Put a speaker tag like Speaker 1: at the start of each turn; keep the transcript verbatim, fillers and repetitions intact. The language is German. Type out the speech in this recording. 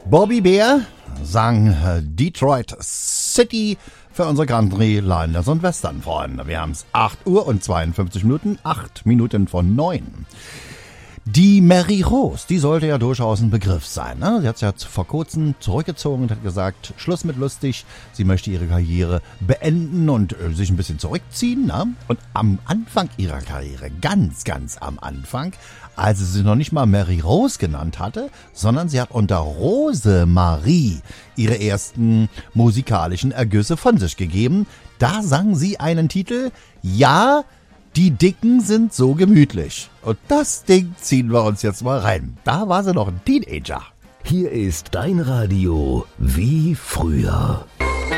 Speaker 1: Bobby Bear sang Detroit City für unsere Country, Liners und Western-Freunde. Wir haben es acht Uhr und zweiundfünfzig Minuten, acht Minuten von neun. Die Mary Rose, die sollte ja durchaus ein Begriff sein. Ne? Sie hat sich ja vor kurzem zurückgezogen und hat gesagt, Schluss mit lustig. Sie möchte ihre Karriere beenden und äh, sich ein bisschen zurückziehen. Ne? Und am Anfang ihrer Karriere, ganz, ganz am Anfang, als sie sich noch nicht mal Mary Rose genannt hatte, sondern sie hat unter Rosemarie ihre ersten musikalischen Ergüsse von sich gegeben. Da sang sie einen Titel, ja, die Dicken sind so gemütlich. Und das Ding ziehen wir uns jetzt mal rein. Da war sie noch ein Teenager.
Speaker 2: Hier ist dein Radio wie früher.